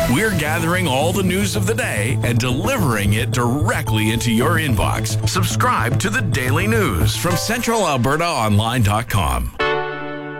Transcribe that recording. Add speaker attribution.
Speaker 1: We're gathering all the news of the day and delivering it directly into your inbox. Subscribe to the Daily News from CentralAlbertaOnline.com.